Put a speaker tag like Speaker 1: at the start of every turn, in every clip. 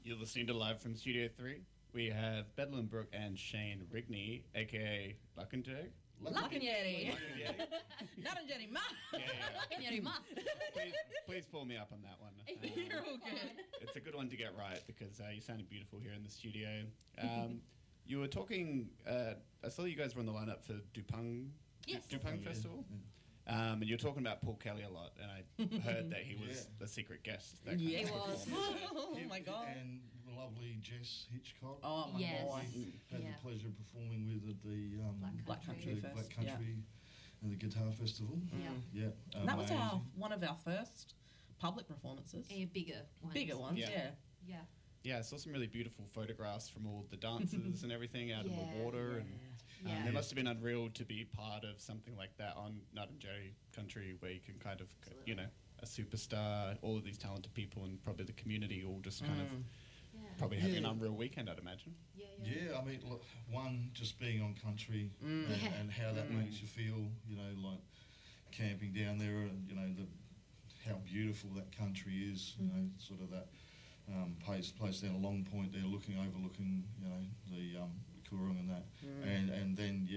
Speaker 1: You're listening to Live from Studio 3. We have Bedlam Brooke and Shane Rigney, a.k.a. Luck and Jay.
Speaker 2: Luck and Yeti.
Speaker 3: Not a Jenny Ma.
Speaker 2: Luck and Yeti Ma.
Speaker 1: Please pull me up on that one.
Speaker 3: You're all good.
Speaker 1: It's a good one to get right because you sounded beautiful here in the studio. You were talking, I saw you guys were on the lineup for Dupang,
Speaker 2: Yes.
Speaker 1: Dupang Festival. And you were talking about Paul Kelly a lot, and I heard that he was a secret guest. That
Speaker 3: Yeah,
Speaker 2: He was.
Speaker 3: Oh my God.
Speaker 4: And the lovely Jess Hitchcock.
Speaker 3: Oh my
Speaker 2: Yes.
Speaker 3: God.
Speaker 4: Had
Speaker 2: Yeah.
Speaker 4: the pleasure of performing with at the
Speaker 3: Black Country
Speaker 4: the
Speaker 3: Fest,
Speaker 4: Black Country and the Guitar Festival.
Speaker 2: Yeah.
Speaker 4: Yeah,
Speaker 3: And that was
Speaker 4: amazing.
Speaker 3: one of our first public performances.
Speaker 2: A bigger ones.
Speaker 3: Bigger ones,
Speaker 1: Yeah.
Speaker 3: yeah.
Speaker 2: Yeah.
Speaker 1: Yeah, I saw some really beautiful photographs from all the dancers and everything out in
Speaker 2: Yeah.
Speaker 1: the water. And
Speaker 2: Yeah.
Speaker 1: it must have been unreal to be part of something like that on Nut and Jerry Country, where you can kind of,
Speaker 2: Absolutely.
Speaker 1: a superstar, all of these talented people, and probably the community all just kind of
Speaker 2: Yeah.
Speaker 1: probably having an
Speaker 4: Yeah.
Speaker 1: unreal weekend, I'd imagine.
Speaker 4: Yeah, I mean, look, one, just being on country and how that makes you feel, like camping down there and, how beautiful that country is, sort of that place down a Long Point there overlooking, the Coorong and that. And then,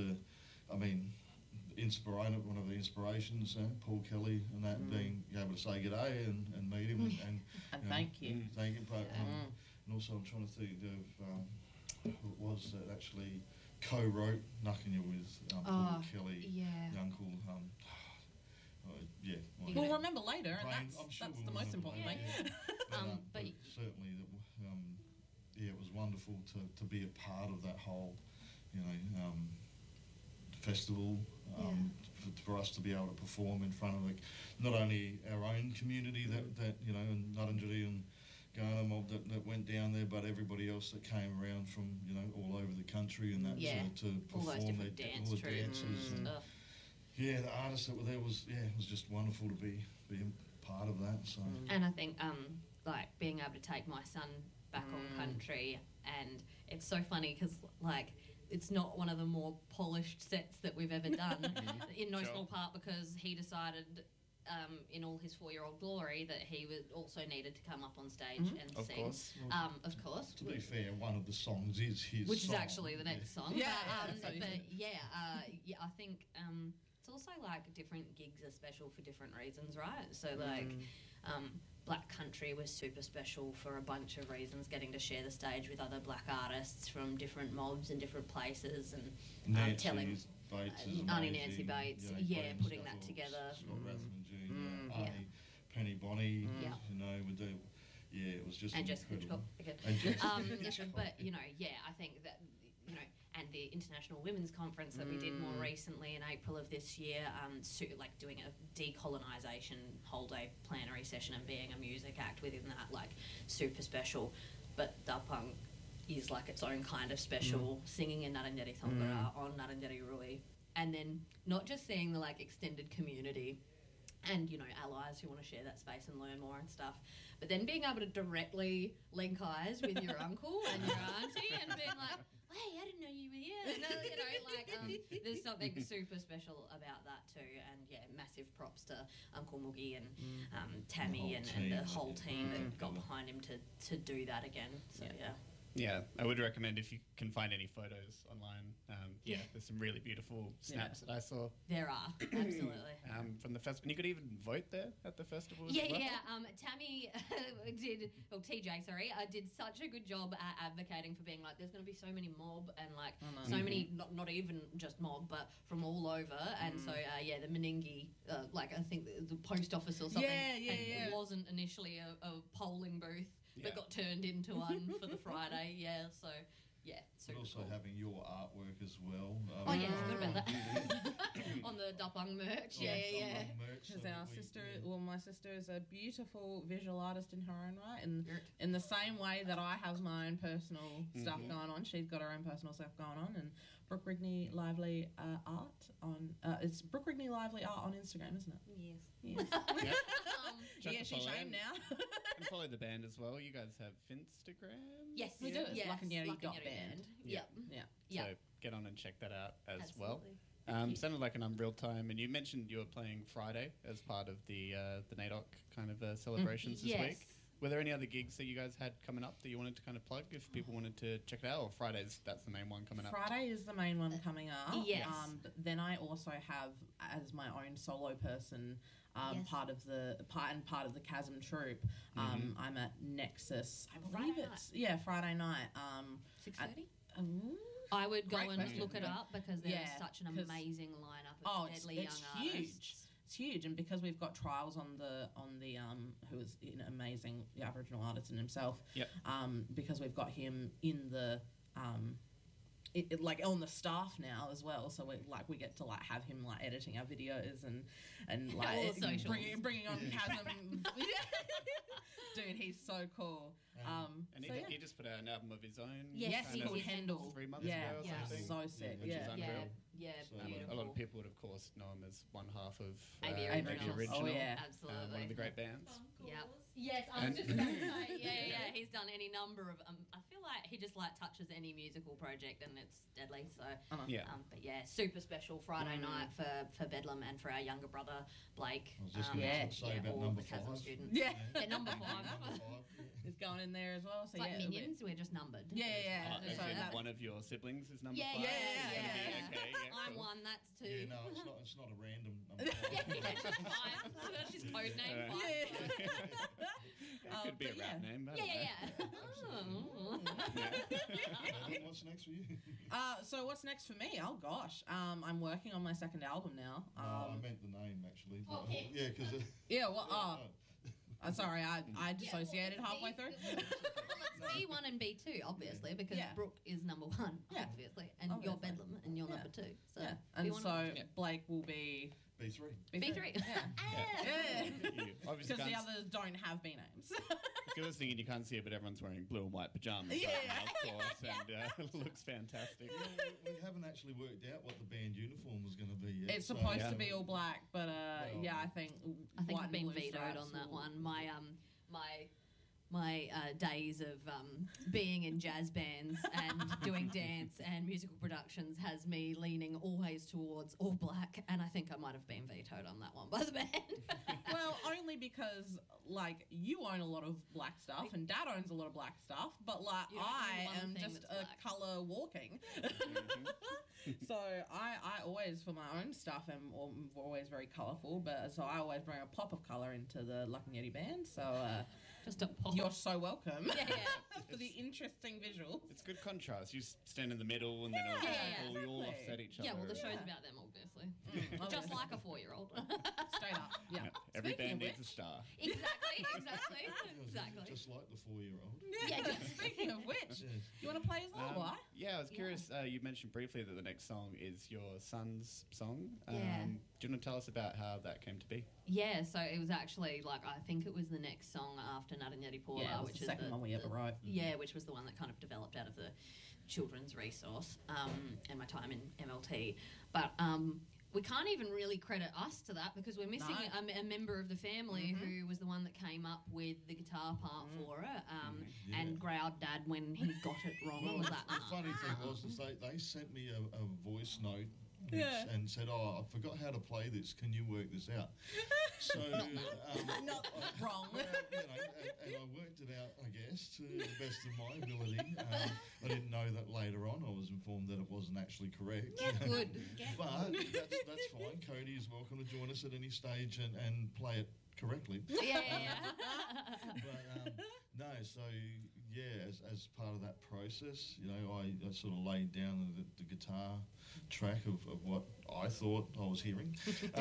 Speaker 4: one of the inspirations, Paul Kelly and that, being able to say g'day and meet him and
Speaker 3: And thank you.
Speaker 4: Thank him. And also I'm trying to think of who it was that actually co-wrote Nucking with Paul Kelly,
Speaker 2: yeah.
Speaker 4: the uncle.
Speaker 3: We'll remember later, and
Speaker 4: Brain-
Speaker 3: that's
Speaker 4: I'm sure
Speaker 3: the
Speaker 4: we'll
Speaker 3: most
Speaker 4: remember
Speaker 3: important
Speaker 4: later,
Speaker 3: thing.
Speaker 4: yeah.
Speaker 2: But
Speaker 4: certainly, it was wonderful to be a part of that whole, festival. For us to be able to perform in front of not only our own community that and Nuttingiddy and Ghana mob that went down there, but everybody else that came around from all over the country and that to perform
Speaker 2: all those different dance
Speaker 4: all the
Speaker 2: troupes
Speaker 4: dances and
Speaker 2: stuff.
Speaker 4: the artists that were there it was just wonderful to be a part of that. So
Speaker 2: And I think being able to take my son back on country, and it's so funny because it's not one of the more polished sets that we've ever done, in no small part because he decided in all his 4-year-old glory that he would also needed to come up on stage and
Speaker 1: Of
Speaker 2: sing.
Speaker 1: course.
Speaker 2: Of course.
Speaker 4: to be fair, one of the songs is his
Speaker 2: Which is
Speaker 4: song.
Speaker 2: actually the next song.
Speaker 3: Yeah,
Speaker 2: But,
Speaker 3: so
Speaker 2: I think it's also different gigs are special for different reasons, right? So Black Country was super special for a bunch of reasons, getting to share the stage with other black artists from different mobs and different places, and telling
Speaker 4: Bates is
Speaker 2: Auntie
Speaker 4: amazing.
Speaker 2: Nancy Bates,
Speaker 4: Graham
Speaker 2: putting that
Speaker 4: Scuffle,
Speaker 2: together.
Speaker 4: Scott Rathman Jr., Auntie Penny Bonnie, with the it was just
Speaker 2: and Jessica
Speaker 4: incredible.
Speaker 2: Hitchcock.
Speaker 4: And Jessica Hitchcock.
Speaker 2: But I think that and the International Women's Conference that we did more recently in April of this year, doing a decolonisation whole day plenary session and being a music act within that, super special. But Dapang is its own kind of special, singing in Naranderi Thongara on Naranderi Rui, and then not just seeing the extended community and allies who want to share that space and learn more and stuff, but then being able to directly link eyes with your uncle and your auntie and being like, hey, I didn't know you were here. There's something super special about that too. And massive props to Uncle Moogie and Tammy and the whole team that got behind him to do that again. So
Speaker 1: Yeah, I would recommend if you can find any photos online. There's some really beautiful snaps that I saw.
Speaker 2: There are, absolutely.
Speaker 1: From the festival. And you could even vote there at the festival as well.
Speaker 2: Tammy TJ, did such a good job at advocating for being there's going to be so many mob and so many, not even just mob, but from all over. And so, the Meningi, I think the post office or something, it wasn't initially a polling booth. But got turned into one for the Friday, so
Speaker 4: But also having your artwork as well.
Speaker 2: I forgot about that. On the Dapang merch,
Speaker 3: Because my sister is a beautiful visual artist in her own right, and in the same way that I have my own personal stuff going on, she's got her own personal stuff going on. And Brooke Rigney Lively Art on it's Brooke Rigney Lively Art on Instagram, isn't it?
Speaker 2: Yes.
Speaker 3: She's shamed now.
Speaker 1: And follow the band as well. You guys have Finstagram?
Speaker 2: Yes,
Speaker 3: we do. It's
Speaker 2: Yes,
Speaker 3: Luck and Yeti
Speaker 2: Luck
Speaker 3: dot
Speaker 2: Yeti
Speaker 3: band.
Speaker 2: Yep.
Speaker 3: Yeah.
Speaker 1: So get on and check that out as
Speaker 2: Absolutely.
Speaker 1: well. Sounded like an unreal time. And you mentioned you were playing Friday as part of the NAIDOC kind of celebrations this week. Were there any other gigs that you guys had coming up that you wanted to kind of plug if people wanted to check it out? Or Fridays, that's the main one coming up?
Speaker 3: Friday is the main one coming up.
Speaker 2: Yes.
Speaker 3: But then I also have, as my own solo person,
Speaker 2: Yes.
Speaker 3: part of the Chasm troupe. I'm at Nexus. I believe
Speaker 2: Friday
Speaker 3: it's Friday night.
Speaker 2: 6:30?
Speaker 3: Ooh.
Speaker 2: I would go
Speaker 3: Great
Speaker 2: and
Speaker 3: question.
Speaker 2: look it up because there's
Speaker 3: Yeah,
Speaker 2: such an
Speaker 3: 'cause-
Speaker 2: amazing lineup of deadly young
Speaker 3: it's
Speaker 2: artists.
Speaker 3: huge. It's huge, and because we've got Trials on the who is an amazing Aboriginal artist in himself.
Speaker 1: Yep.
Speaker 3: Because we've got him in the like on the staff now as well, so we get to like have him like editing our videos and
Speaker 2: All
Speaker 3: like
Speaker 2: the socials.
Speaker 3: bringing on Chasm. Dude, he's so cool.
Speaker 1: And
Speaker 3: So,
Speaker 1: he just put out an album of his own.
Speaker 2: Yes,
Speaker 1: kind
Speaker 2: he
Speaker 1: of
Speaker 3: called
Speaker 2: did.
Speaker 3: Handle.
Speaker 1: 3 months
Speaker 3: Yeah,
Speaker 1: ago or
Speaker 2: yeah.
Speaker 1: something.
Speaker 3: So sick,
Speaker 1: Which is
Speaker 3: yeah.
Speaker 1: unreal.
Speaker 2: Yeah,
Speaker 4: So,
Speaker 2: beautiful.
Speaker 1: A lot of people would, of course, know him as one half of
Speaker 2: AB
Speaker 1: AB
Speaker 2: Originals.
Speaker 1: Original.
Speaker 3: Oh, yeah.
Speaker 2: Absolutely.
Speaker 1: One of the great bands.
Speaker 2: Yeah. Yes, I was just about to say. Yeah. He's done any number of. I feel like he just like touches any musical project and it's deadly. So,
Speaker 1: Yeah.
Speaker 2: but yeah, super special Friday night for Bedlam and for our younger brother Blake.
Speaker 4: I was just
Speaker 3: Yeah.
Speaker 4: going to say about
Speaker 2: all
Speaker 4: number
Speaker 2: the Chasm
Speaker 4: 5.
Speaker 2: students.
Speaker 3: Yeah.
Speaker 2: Yeah, number 5.
Speaker 4: Number 5.
Speaker 3: It's going in there as well. So
Speaker 2: It's like
Speaker 3: yeah, it'll be-
Speaker 2: minions, we're just numbered.
Speaker 3: Yeah.
Speaker 1: As
Speaker 3: So
Speaker 1: in
Speaker 3: that-
Speaker 1: one of your siblings is number
Speaker 2: Yeah,
Speaker 1: 5?
Speaker 2: yeah,
Speaker 3: yeah.
Speaker 1: Okay, yeah,
Speaker 2: I'm
Speaker 1: cool.
Speaker 2: one, that's 2.
Speaker 4: Yeah, no, it's not a random number.
Speaker 2: Yeah, it's just 5. That's his code name. 5.
Speaker 1: It could be a
Speaker 3: but
Speaker 1: rap
Speaker 3: yeah.
Speaker 1: name. I
Speaker 2: Yeah,
Speaker 1: don't know.
Speaker 2: yeah.
Speaker 4: What's next for you?
Speaker 3: So what's next for me? Oh gosh, I'm working on my second album now.
Speaker 4: I meant the name actually. But,
Speaker 2: Okay.
Speaker 4: yeah, because
Speaker 3: Yeah, well, I'm sorry, I dissociated halfway through.
Speaker 2: Well, it's B1 and B2, obviously, because
Speaker 3: Yeah.
Speaker 2: Brooke is number 1,
Speaker 3: Yeah.
Speaker 2: obviously, and you're
Speaker 3: Obviously.
Speaker 2: Bedlam, and you're
Speaker 3: Yeah.
Speaker 2: number 2. So
Speaker 3: Yeah, and
Speaker 2: B1
Speaker 3: so
Speaker 1: Yeah.
Speaker 3: Blake will be
Speaker 4: B3.
Speaker 2: B3.
Speaker 3: Yeah.
Speaker 1: You
Speaker 3: Yeah.
Speaker 1: obviously
Speaker 3: Because the
Speaker 1: can't,
Speaker 3: others don't have B names.
Speaker 1: if you're listening and you can't see it, but everyone's wearing blue and white pajamas
Speaker 3: Yeah.
Speaker 1: right now, of course, and it looks fantastic.
Speaker 4: We haven't actually worked out what the band uniform was going to be yet.
Speaker 3: It's
Speaker 4: so-
Speaker 3: supposed
Speaker 1: Yeah.
Speaker 3: to be all black, but yeah, I think
Speaker 2: I think
Speaker 3: white
Speaker 2: I've
Speaker 3: and
Speaker 2: been
Speaker 3: blue
Speaker 2: vetoed
Speaker 3: stripes
Speaker 2: on that
Speaker 3: will-
Speaker 2: one. My days of being in jazz bands and doing dance and musical productions has me leaning always towards all black, and I think I might have been vetoed on that one by the band.
Speaker 3: Well, only because like you own a lot of black stuff and Dad owns a lot of black stuff, but like
Speaker 2: You don't own
Speaker 3: I
Speaker 2: one
Speaker 3: am
Speaker 2: thing
Speaker 3: just
Speaker 2: that's
Speaker 3: a
Speaker 2: black.
Speaker 3: color walking. So I always for my own stuff am always very colorful, but so I always bring a pop of color into the Luck and Yeti band. So
Speaker 2: Just a pop.
Speaker 3: you're so welcome.
Speaker 2: Yeah.
Speaker 3: For the interesting visuals.
Speaker 1: It's good contrast. You stand in the middle, and then it'll
Speaker 2: Yeah,
Speaker 1: all
Speaker 3: exactly.
Speaker 1: offset each other.
Speaker 2: Yeah, well, the show's
Speaker 3: Yeah.
Speaker 2: about them, obviously.
Speaker 3: Oh,
Speaker 2: Just
Speaker 3: yeah.
Speaker 2: like a 4-year-old.
Speaker 3: Straight up. Yeah.
Speaker 1: Yeah, every
Speaker 3: Speaking
Speaker 1: band
Speaker 3: of
Speaker 1: needs a
Speaker 3: which-
Speaker 1: star.
Speaker 2: Exactly.
Speaker 4: Just like the 4-year-old.
Speaker 2: Yeah, just
Speaker 3: Speaking of which,
Speaker 4: Yeah.
Speaker 3: you want to play as Lullaby?
Speaker 1: Yeah, I was curious. You mentioned briefly that the next song is your son's song.
Speaker 2: Yeah.
Speaker 1: Do you want to tell us about how that came to be?
Speaker 2: Yeah, so it was actually like I think it was the next song after Nutanyati Paula,
Speaker 3: Yeah, it was
Speaker 2: which
Speaker 3: the
Speaker 2: is
Speaker 3: second one we ever wrote.
Speaker 2: Yeah, which was the one that kind of developed out of the children's resource and my time in MLT. But we can't even really credit us to that because we're missing a member of the family who was the one that came up with the guitar part for it and growled Dad when he got it wrong.
Speaker 4: Well,
Speaker 2: Was
Speaker 4: the
Speaker 2: that
Speaker 4: funny thing was is they sent me a voice note
Speaker 3: Yeah.
Speaker 4: and said, "Oh, I forgot how to play this. Can you work this out?" So
Speaker 3: Not wrong.
Speaker 4: well, and I worked it out, I guess, to the best of my ability. I didn't know that later on. I was informed that it wasn't actually correct.
Speaker 2: good?
Speaker 4: But that's fine. Cody is welcome to join us at any stage and play it correctly.
Speaker 2: Yeah.
Speaker 4: But no, so yeah, as part of that process, you know, I sort of laid down the guitar track of what I thought I was hearing.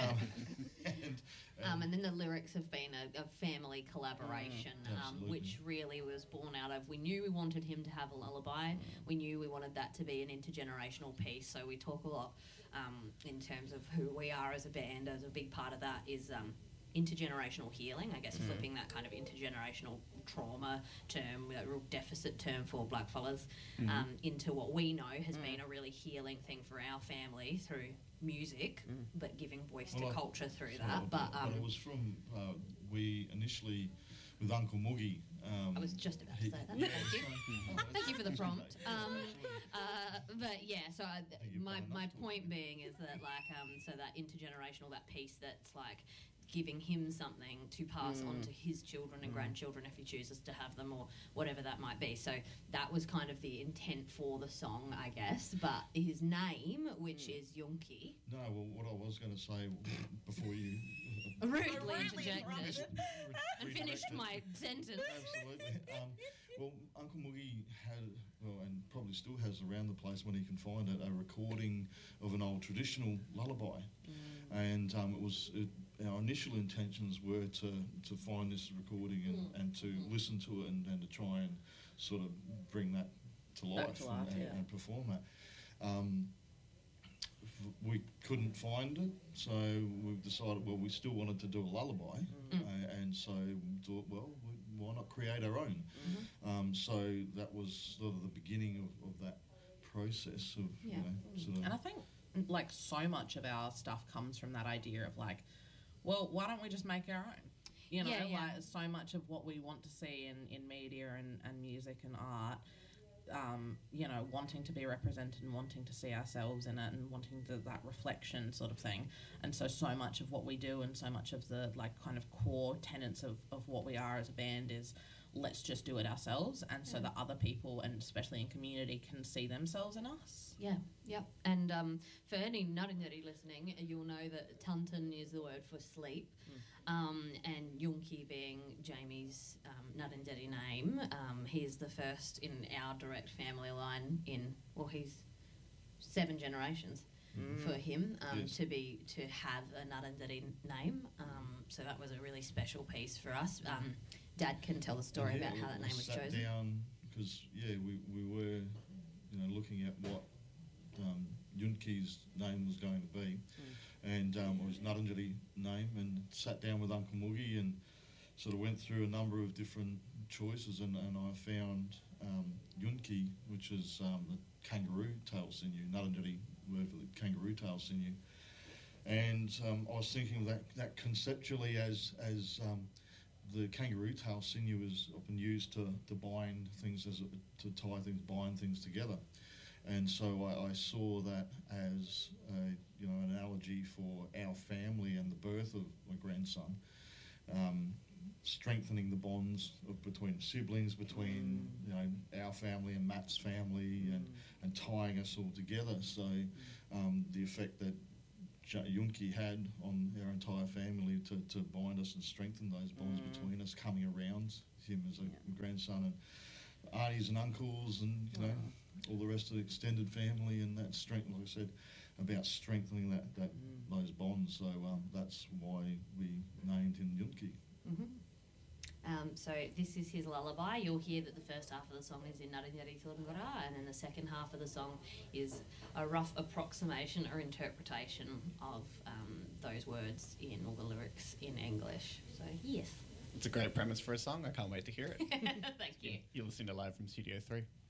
Speaker 2: And then the lyrics have been a family collaboration,
Speaker 4: Absolutely.
Speaker 2: which really was born out of, we knew we wanted him to have a lullaby. We knew we wanted that to be an intergenerational piece. So we talk a lot in terms of who we are as a band. As a big part of that is intergenerational healing, I guess, flipping that kind of intergenerational trauma term, a real deficit term for blackfellas, into what we know has been a really healing thing for our family through music, but giving voice to culture through that. But
Speaker 4: it was from we initially with Uncle Moogie.
Speaker 2: I was just about to say that.
Speaker 4: Yeah,
Speaker 2: Thank you.
Speaker 4: so-
Speaker 2: Thank you for the prompt.
Speaker 4: Absolutely.
Speaker 2: But yeah, so
Speaker 4: you,
Speaker 2: my
Speaker 4: Brian,
Speaker 2: my
Speaker 4: that's
Speaker 2: point
Speaker 4: talking.
Speaker 2: being is that like so that intergenerational, that piece that's like giving him something to pass on to his children and grandchildren if he chooses to have them, or whatever that might be. So that was kind of the intent for the song, I guess. But his name, which is Yunki.
Speaker 4: No, well, what I was going to say before you
Speaker 2: Rudely interjected and finished my sentence.
Speaker 4: Absolutely. Well, Uncle Moogie had, and probably still has around the place when he can find it, a recording of an old traditional lullaby. And our initial intentions were to find this recording and to listen to it and to try and sort of bring that to life, and perform that. We couldn't find it, so we've decided, well, we still wanted to do a lullaby, and so thought, well, why not create our own? So that was sort of the beginning of that process of, sort of...
Speaker 3: And I think, like, so much of our stuff comes from that idea of, like, well, why don't we just make our own? You know, like, so much of what we want to see in media and music and art, wanting to be represented and wanting to see ourselves in it and wanting that reflection sort of thing. And so much of what we do and so much of the, like, kind of core tenets of what we are as a band is let's just do it ourselves, and so that other people, and especially in community, can see themselves in us.
Speaker 2: Yeah. And for any Ngarrindjeri listening, you'll know that Tantan is the word for sleep, and Yunki being Jamie's Ngarrindjeri name. He's the first in our direct family line he's 7 generations for him to have a Ngarrindjeri name. So that was a really special piece for us. Dad can tell the story about how that name was chosen.
Speaker 4: Sat down because we were looking at what Yunki's name was going to be, and it was Ngarrindjeri name, and sat down with Uncle Moogie and sort of went through a number of different choices, and I found Yunki, which is the kangaroo tail sinew, Ngarrindjeri word for the kangaroo tail sinew, and I was thinking of that conceptually as the kangaroo tail sinew is often used to bind things, to tie things, bind things together. And so I saw that as an analogy for our family and the birth of my grandson, strengthening the bonds between siblings, between our family and Matt's family, and tying us all together. So the effect that Yunki had on our entire family to bind us and strengthen those bonds between us, coming around him as a grandson, and aunties and uncles, and all the rest of the extended family, and that strength, like I said, about strengthening those bonds. So that's why we named him Yunki.
Speaker 2: So this is his lullaby. You'll hear that the first half of the song is in Ngarrindjeri Thorngara, and then the second half of the song is a rough approximation or interpretation of those words in all the lyrics in English. So yes.
Speaker 1: It's a great premise for a song. I can't wait to hear it.
Speaker 2: Thank you.
Speaker 1: You're listening to Live from Studio 3.